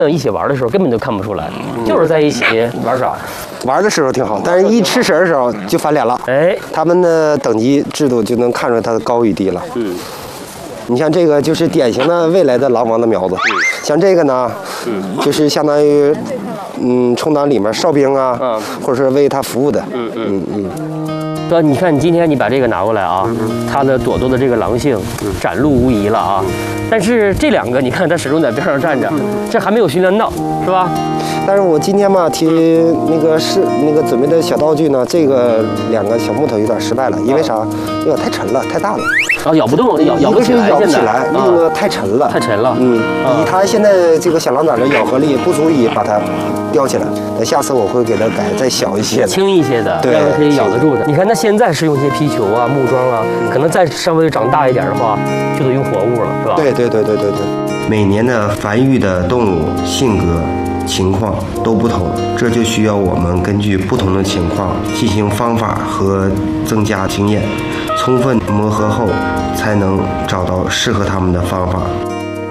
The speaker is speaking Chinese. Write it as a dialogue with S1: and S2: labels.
S1: 一起玩的时候根本就看不出来，就是在一起玩耍。
S2: 玩的时候挺好，但是一吃食的时候就翻脸了。
S1: 哎，
S2: 他们的等级制度就能看出来它的高与低了。你像这个就是典型的未来的狼王的苗子，像这个呢，就是相当于，充当里面哨兵啊，或者是为他服务的。
S1: 哥，你看你今天你把这个拿过来啊，它的朵朵的这个狼性展露无遗了啊。但是这两个你看它始终在边上站着，这还没有训练到，是吧？
S2: 但是我今天嘛提那个准备的小道具呢，这个2个小木头有点失败了，因为啥？有点太沉了，太大了。
S1: 咬不动，咬不起来，
S2: 咬不起来，那个太沉了，
S1: 太沉了。
S2: 以它现在这个小狼崽的咬合力，不足以把它叼起来。那下次我会给它改再小一些的，
S1: 轻一些的，
S2: 对，
S1: 让它可以咬得住的。你看，那现在是用一些皮球啊、木桩啊，可能再稍微长大一点的话，就得用活物了，是吧？
S2: 对。每年的繁育的动物性格情况都不同，这就需要我们根据不同的情况进行方法和增加经验，充分磨合后才能找到适合他们的方法。